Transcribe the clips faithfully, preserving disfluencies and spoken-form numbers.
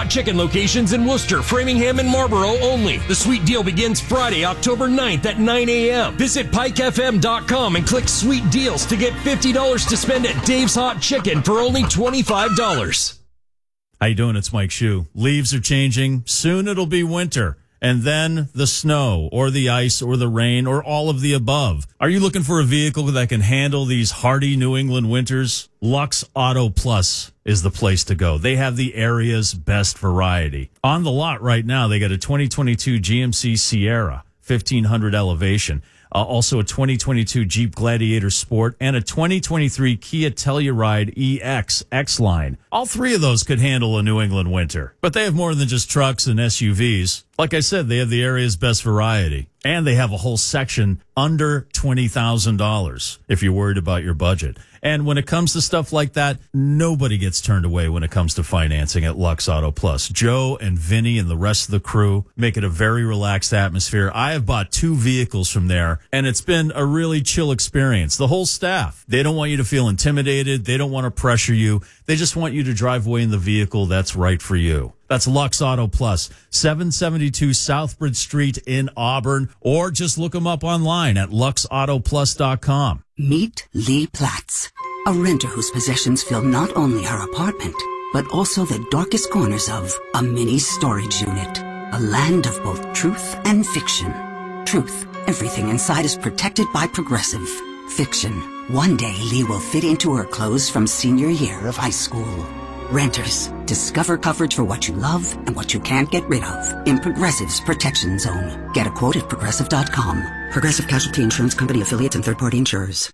Hot Chicken locations in Worcester, Framingham, and Marlboro only. The sweet deal begins Friday, October ninth at nine a.m. Visit pike f m dot com and click Sweet Deals to get fifty dollars to spend at Dave's Hot Chicken for only twenty-five dollars. How you doing? It's Mike Shue. Leaves are changing. Soon it'll be winter. And then the snow or the ice or the rain or all of the above. Are you looking for a vehicle that can handle these hardy New England winters? Lux Auto Plus is the place to go. They have the area's best variety. On the lot right now, they got a twenty twenty-two G M C Sierra, fifteen hundred elevation. Uh, also a twenty twenty-two Jeep Gladiator Sport and a twenty twenty-three Kia Telluride E X X-Line. All three of those could handle a New England winter. But they have more than just trucks and S U Vs. Like I said, they have the area's best variety. And they have a whole section under twenty thousand dollars if you're worried about your budget. And when it comes to stuff like that, nobody gets turned away when it comes to financing at Lux Auto Plus. Joe and Vinny and the rest of the crew make it a very relaxed atmosphere. I have bought two vehicles from there, and it's been a really chill experience. The whole staff, they don't want you to feel intimidated. They don't want to pressure you. They just want you to drive away in the vehicle that's right for you. That's Lux Auto Plus, seven seventy-two Southbridge Street in Auburn, or just look them up online at lux auto plus dot com. Meet Lee Platts, a renter whose possessions fill not only her apartment, but also the darkest corners of a mini storage unit. A land of both truth and fiction. Truth, everything inside is protected by Progressive. Fiction, one day Lee will fit into her clothes from senior year of high school. Renters, discover coverage for what you love and what you can't get rid of in Progressive's Protection Zone. Get a quote at progressive dot com. Progressive Casualty Insurance Company affiliates and third-party insurers.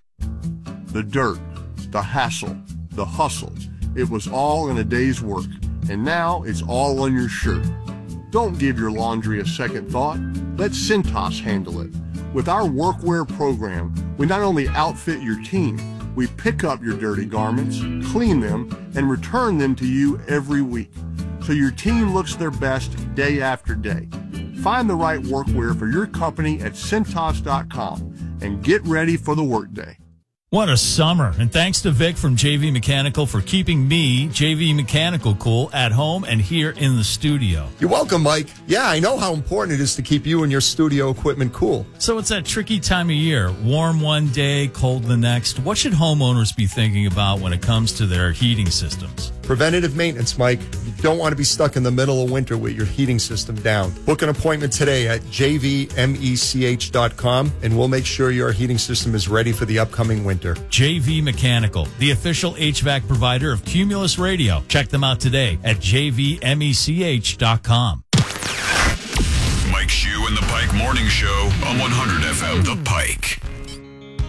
The dirt, the hassle, the hustle. It was all in a day's work, and now it's all on your shirt. Don't give your laundry a second thought. Let Cintas handle it. With our workwear program, we not only outfit your team, we pick up your dirty garments, clean them, and return them to you every week, so your team looks their best day after day. Find the right workwear for your company at Cintas dot com and get ready for the workday. What a summer. And thanks to Vic from J V Mechanical for keeping me, J V Mechanical, cool at home and here in the studio. You're welcome, Mike. Yeah, I know how important it is to keep you and your studio equipment cool. So it's that tricky time of year. Warm one day, cold the next. What should homeowners be thinking about when it comes to their heating systems? Preventative maintenance, Mike. You don't want to be stuck in the middle of winter with your heating system down. Book an appointment today at j v mech dot com, and we'll make sure your heating system is ready for the upcoming winter. J V Mechanical, the official H V A C provider of Cumulus Radio. Check them out today at j v mech dot com. Mike Shue and the Pike Morning Show on one hundred F M The Pike.